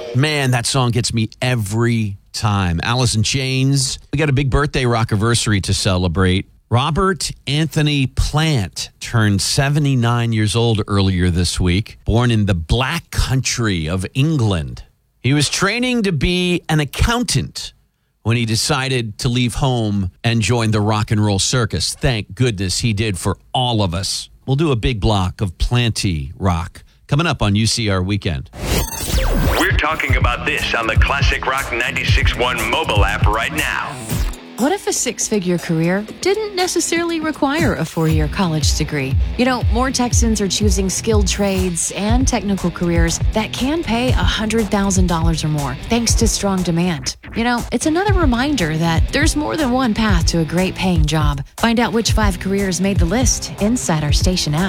Man, that song gets me every time. Alice in Chains. We got a big birthday rockiversary to celebrate. Robert Anthony Plant turned 79 years old earlier this week, born in the Black Country of England. He was training to be an accountant when he decided to leave home and join the rock and roll circus. Thank goodness he did for all of us. We'll do a big block of Planty rock coming up on UCR Weekend. We're talking about this on the Classic Rock 96.1 mobile app right now. What if a six-figure career didn't necessarily require a four-year college degree? You know, more Texans are choosing skilled trades and technical careers that can pay $100,000 or more, thanks to strong demand. You know, it's another reminder that there's more than one path to a great paying job. Find out which 5 careers made the list inside our station app.